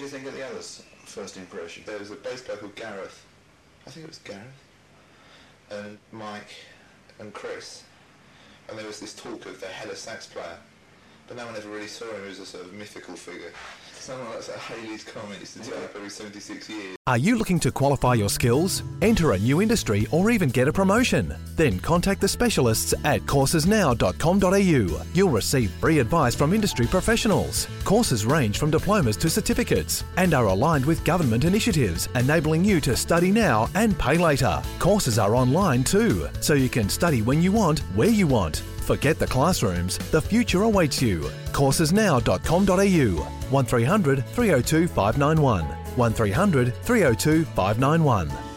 do you think of the others' first impression? There was a bass player called Gareth. I think it was Gareth. And Mike and Chris. And there was this talk of the Hella sax player. But no one ever really saw him as a sort of mythical figure. Someone like that Haley's comment used to turn up every 76 years. Are you looking to qualify your skills, enter a new industry or even get a promotion? Then contact the specialists at coursesnow.com.au. You'll receive free advice from industry professionals. Courses range from diplomas to certificates and are aligned with government initiatives, enabling you to study now and pay later. Courses are online too, so you can study when you want, where you want. Forget the classrooms, the future awaits you. coursesnow.com.au 1300 302 591 1300 302 591.